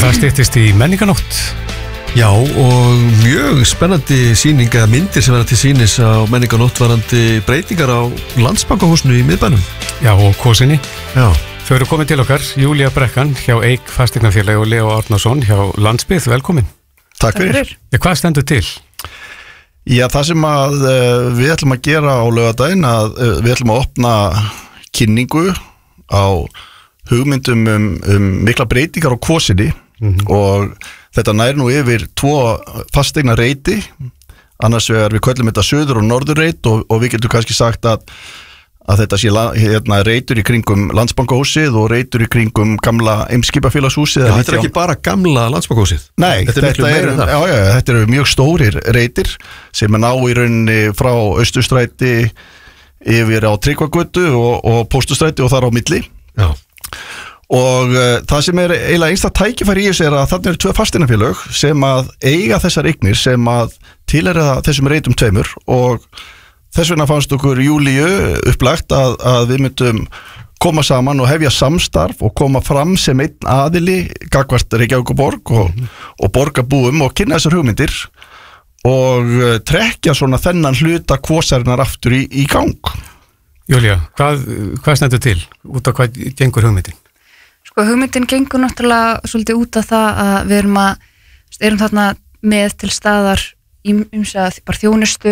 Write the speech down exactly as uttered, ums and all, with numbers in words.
Það styttist í menninganótt. Já, og mjög spennandi sýning eða myndir sem verða til sýnis á menninganótt varandi breytingar á Landsbankahúsinu í miðbænum. Já, og kosinni. Já. Þau eru komin til okkar, Júlía Brekkan hjá Eik Fasteignafélagi og Leo Árnason hjá Landsbyggð, velkomin. Takk fyrir. Ja, hvað stendur til? Já, það sem að uh, við ætlum að gera á laugardaginn að uh, við ætlum að opna kynningu á hugmyndum um, um mikla breytingar á kosinni mm-hmm. og þetta nær nú yfir tvo fasteigna reiti, annars vegar við köllum þetta söður- og norðurreit og, og við getum kannski sagt að, að þetta sé hérna, reitur í kringum Landsbankahúsið og reitur í kringum gamla Eimskipafélagshúsið. En þetta er ekki bara gamla Landsbankahúsið? Nei, þetta er miklu meira en það. Já, já, þetta eru mjög stórir reitir sem er ná í rauninni frá Austurstræti yfir á Tryggvagötu og, og Póstustræti og þar á milli. Já. Og uh, það sem er eiginlega einsta tækifæri í þessu er að þarna eru tvö fasteignafélög sem að eiga þessar eignir sem að tilheyra þessum reitum tveimur og þess vegna fannst okkur Júlíu upplagt að, að við myndum koma saman og hefja samstarf og koma fram sem einn aðili gagnvart Reykjavíkurborg og, mm. og borgarbúum og kynna þessar hugmyndir og uh, trekkja svona þennan hluta kvosarinnar aftur í, í gang. Júlía, hvað, hvað stendur til? Út af hvað gengur hugmyndin? Sko hugmyndin gengur náttúrulega svolítið út af það að við erum að erum þarna með til staðar í umsað bara þjónustu